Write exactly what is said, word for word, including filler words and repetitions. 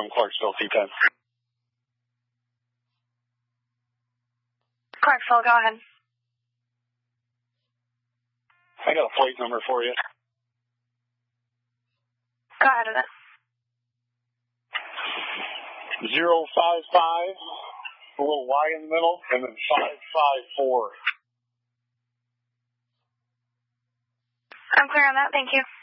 from Clarksville, T ten. Clarksville, go ahead. I got a plate number for you. Go ahead with it. Zero five five, a little Y in the middle, and then five five four. I'm clear on that, thank you.